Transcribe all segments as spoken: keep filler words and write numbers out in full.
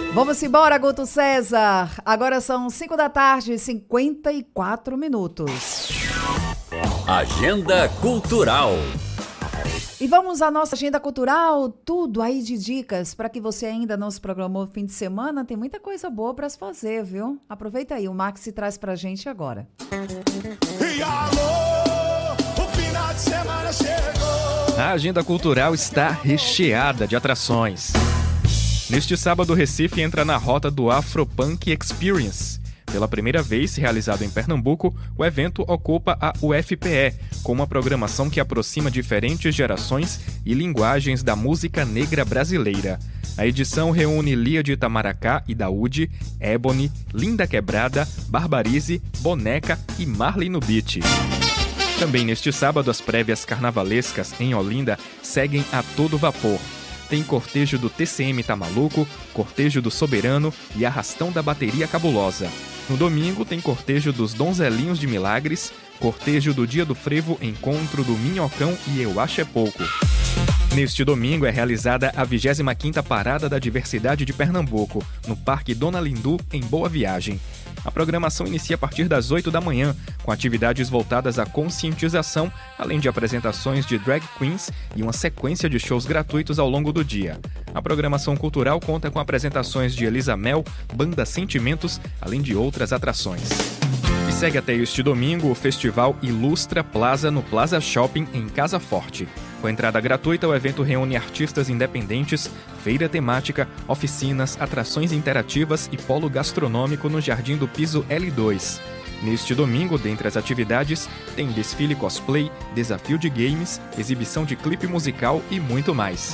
Vamos embora, Guto César. Agora são cinco da tarde e cinquenta e quatro minutos. Agenda Cultural. E vamos à nossa agenda cultural, tudo aí de dicas para que você ainda não se programou no fim de semana. Tem muita coisa boa para se fazer, viu? Aproveita aí, o Max traz pra gente agora. E alô, o final de semana chegou. A agenda cultural está recheada de atrações. Neste sábado, Recife entra na rota do Afropunk Experience. Pela primeira vez, realizado em Pernambuco, o evento ocupa a U F P E, com uma programação que aproxima diferentes gerações e linguagens da música negra brasileira. A edição reúne Lia de Itamaracá e Daúde, Ebony, Linda Quebrada, Barbarize, Boneca e Marley no Beat. Também neste sábado, as prévias carnavalescas em Olinda seguem a todo vapor. Tem cortejo do T C M Tá Maluco, cortejo do Soberano e arrastão da Bateria Cabulosa. No domingo tem cortejo dos Donzelinhos de Milagres, cortejo do Dia do Frevo, encontro do Minhocão e Eu Acho É Pouco. Neste domingo é realizada a vigésima quinta Parada da Diversidade de Pernambuco, no Parque Dona Lindu, em Boa Viagem. A programação inicia a partir das oito da manhã, com atividades voltadas à conscientização, além de apresentações de drag queens e uma sequência de shows gratuitos ao longo do dia. A programação cultural conta com apresentações de Elisa Mel, Banda Sentimentos, além de outras atrações. E segue até este domingo o Festival Ilustra Plaza no Plaza Shopping, em Casa Forte. Com entrada gratuita, o evento reúne artistas independentes, feira temática, oficinas, atrações interativas e polo gastronômico no Jardim do Piso L dois. Neste domingo, dentre as atividades, tem desfile cosplay, desafio de games, exibição de clipe musical e muito mais.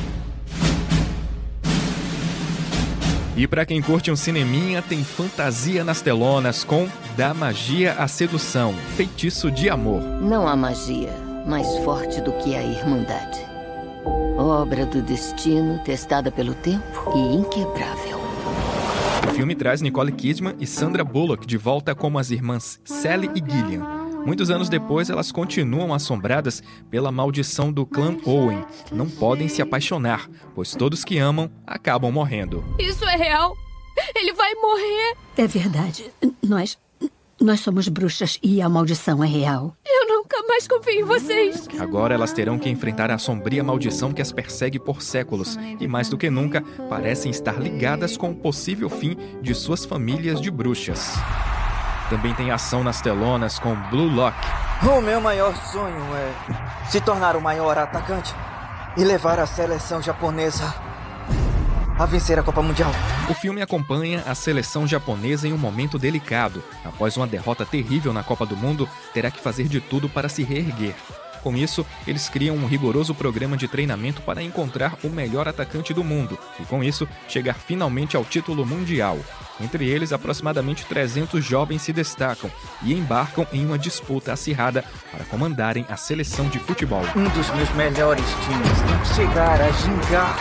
E para quem curte um cineminha, tem fantasia nas telonas com Da Magia à Sedução, Feitiço de Amor. Não há magia mais forte do que a Irmandade. Obra do destino, testada pelo tempo e inquebrável. O filme traz Nicole Kidman e Sandra Bullock de volta como as irmãs Sally e Gillian. Muitos anos depois, elas continuam assombradas pela maldição do clã Owen. Não podem se apaixonar, pois todos que amam acabam morrendo. Isso é real? Ele vai morrer? É verdade. Nós... Nós somos bruxas e a maldição é real. Eu nunca mais confio em vocês. Agora elas terão que enfrentar a sombria maldição que as persegue por séculos. E mais do que nunca, parecem estar ligadas com o possível fim de suas famílias de bruxas. Também tem ação nas telonas com Blue Lock. O meu maior sonho é se tornar o maior atacante e levar a seleção japonesa a vencer a Copa Mundial. O filme acompanha a seleção japonesa em um momento delicado. Após uma derrota terrível na Copa do Mundo, terá que fazer de tudo para se reerguer. Com isso, eles criam um rigoroso programa de treinamento para encontrar o melhor atacante do mundo e, com isso, chegar finalmente ao título mundial. Entre eles, aproximadamente trezentos jovens se destacam e embarcam em uma disputa acirrada para comandarem a seleção de futebol. Um dos meus melhores times tem que chegar a gingar.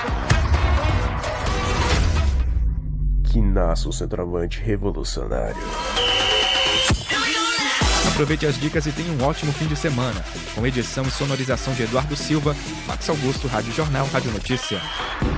Que nasce o centroavante revolucionário. Aproveite as dicas e tenha um ótimo fim de semana. Com edição e sonorização de Eduardo Silva, Max Augusto, Rádio Jornal, Rádio Notícia.